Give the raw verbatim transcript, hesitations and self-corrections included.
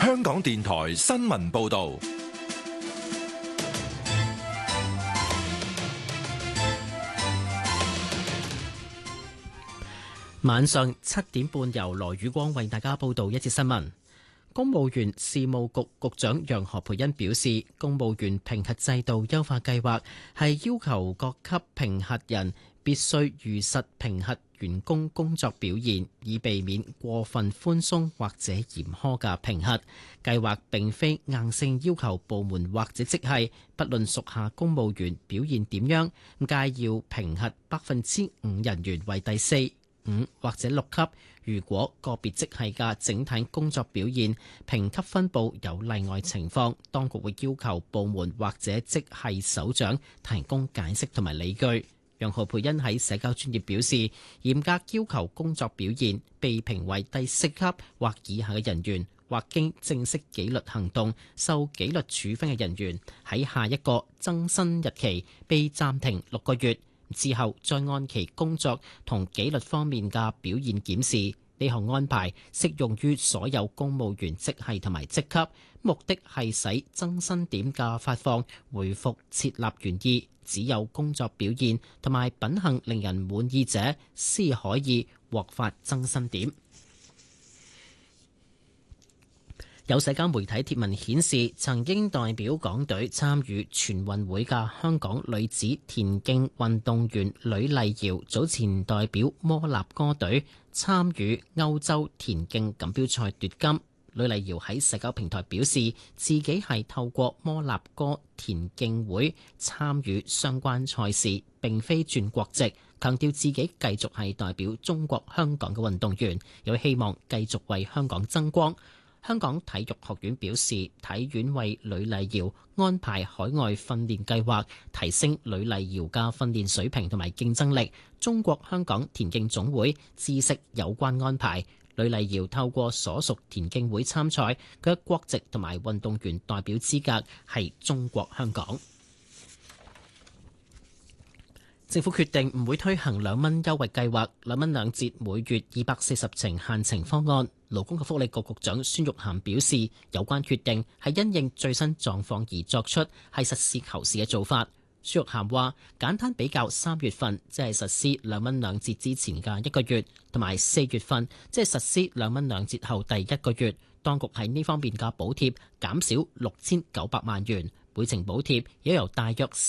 香港電台新聞報道。 晚上七點半，由羅宇光為大家報道一節新聞。公務員事務局局長楊何蓓茵表示，公務員評核制度優化計劃係要求各級評核人必須如實評核員工工作表現，以避免過分寬鬆或者嚴苛嘅評核。計劃並非硬性要求部門或者職系，不論屬下公務員表現點樣，皆要評核百分之五人員為第四、五或者六級。如果個別職系嘅整體工作表現評級分佈有例外情況，當局會要求部門或者職系首長提供解釋同埋理據。楊何蓓茵喺社交專頁表示，嚴格要求工作表現被評為第四級或以下嘅人員，或經正式紀律行動受紀律處分嘅人員，喺下一個增薪日期被暫停六個月。之後再按其工作同紀律方面嘅表現檢視。呢項安排適用於所有公務員職系同埋職級，目的係使增薪點嘅發放回復設立原意，只有工作表現同埋品行令人滿意者，先可以獲發增薪點。有社交媒體貼文顯示，曾經代表港隊參與全運會嘅香港女子田徑運動員呂麗瑤，早前代表摩納哥隊參與歐洲田徑錦標賽奪金。呂麗瑤喺社交平台表示，自己係透過摩納哥田徑會參與相關賽事，並非轉國籍，強調自己繼續係代表中國香港嘅運動員，有希望繼續為香港爭光。香港體育學院表示，體院為呂麗瑤安排海外訓練計劃，提升呂麗瑤嘅訓練水平同埋競爭力。中國香港田徑總會知悉有關安排。呂麗瑤透過所屬田徑會參賽，佢嘅國籍同埋運動員代表資格係中國香港。政府決定唔會推行兩蚊優惠計劃，兩蚊兩折每月二百四十程限程方案。勞工及福利局局長孫玉菡表示，有關決定係因應最新狀況而作出，係實事求是嘅做法。孫玉菡話，簡單比較三月份即係實施兩蚊兩折之前嘅一個月，同埋四月份即係實施兩蚊兩折後第一個月，當局喺呢方面嘅補貼減少六千九百萬元，每程補貼也由大約